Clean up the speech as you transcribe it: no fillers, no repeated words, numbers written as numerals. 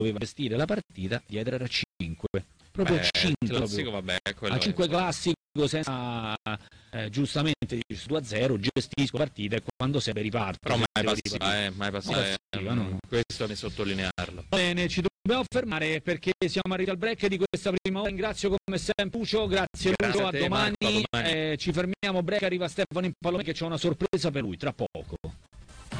doveva gestire la partita, dietro era 5. Proprio 5. Classico, vabbè, A 5 classico, senza giustamente 2-0, gestisco la partita e quando serve riparto. Però mai passiva, no. Questo ne sottolinearlo. Bene, ci dobbiamo fermare perché siamo arrivati al break di questa prima ora. Ringrazio come sempre Lucio, grazie Lucio, a domani. Ci fermiamo, break, arriva Stefano Impallone che c'è una sorpresa per lui tra poco.